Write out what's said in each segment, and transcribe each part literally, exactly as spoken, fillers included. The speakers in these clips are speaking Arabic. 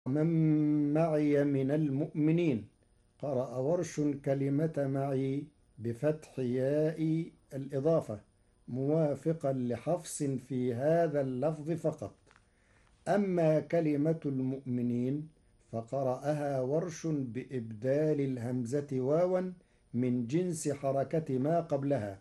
من معي من المؤمنين. قرأ ورش كلمة معي بفتح ياء الإضافة موافقا لحفص في هذا اللفظ فقط. أما كلمة المؤمنين فقرأها ورش بإبدال الهمزة واوا من جنس حركة ما قبلها.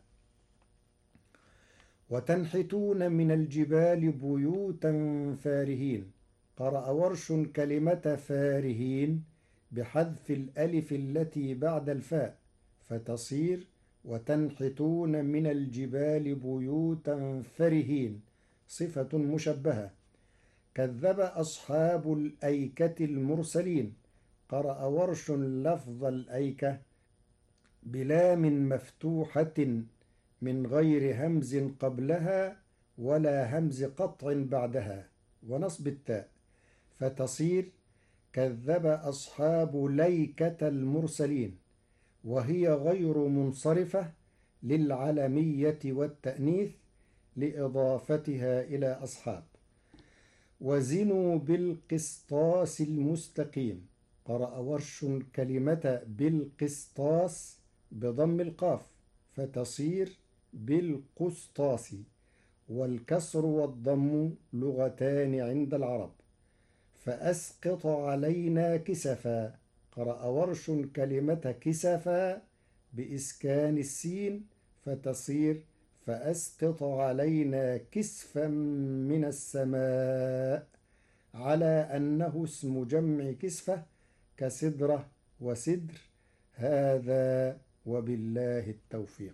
وتنحتون من الجبال بيوتا فارهين. قرأ ورش كلمة فارهين بحذف الألف التي بعد الفاء فتصير وتنحتون من الجبال بيوتا فرهين صفة مشبهة. كذب أصحاب الأيكة المرسلين. قرأ ورش لفظ الأيكة بلام مفتوحة من غير همز قبلها ولا همز قطع بعدها ونصب التاء فتصير كذب أصحاب ليكة المرسلين، وهي غير منصرفة للعلمية والتأنيث لإضافتها إلى أصحاب. وزنوا بالقسطاس المستقيم. قرأ ورش كلمة بالقسطاس بضم القاف فتصير بالقسطاس، والكسر والضم لغتان عند العرب. فأسقط علينا كسفا. قرأ ورش كلمة كسفا بإسكان السين فتصير فأسقط علينا كسفا من السماء، على أنه اسم جمع كسفة كسدرة وسدر. هذا وبالله التوفيق.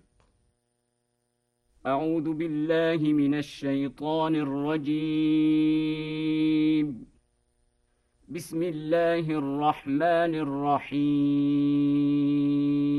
أعوذ بالله من الشيطان الرجيم. بسم الله الرحمن الرحيم.